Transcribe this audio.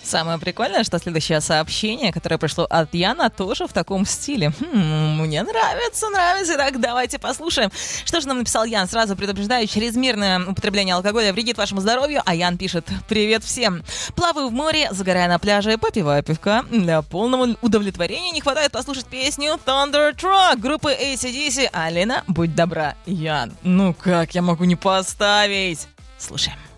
Самое прикольное, что следующее сообщение, которое пришло от Яна, тоже в таком стиле. Мне нравится. Так, давайте послушаем. Что же нам написал Ян? Сразу предупреждаю, чрезмерное употребление алкоголя вредит вашему здоровью. А Ян пишет: привет всем. Плаваю в море, загораю на пляже, попиваю пивка. Для полного удовлетворения не хватает послушать песню Thunder Truck группы AC/DC. Алина, будь добра. Ян, ну как я могу не поставить? Слушаем.